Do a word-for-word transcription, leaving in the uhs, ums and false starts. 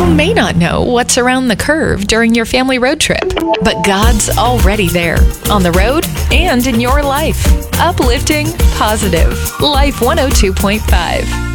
may not know what's around the curve during your family road trip, but God's already there, on the road and in your life. Uplifting, positive. Life one oh two point five.